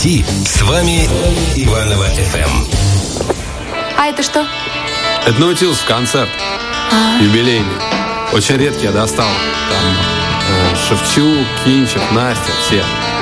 пути с вами Иваново ФМ. А это что? Это Наутилус концерт. Юбилейный. Очень редкий я достал. Там Шевчук, Кинчев, Настя, все.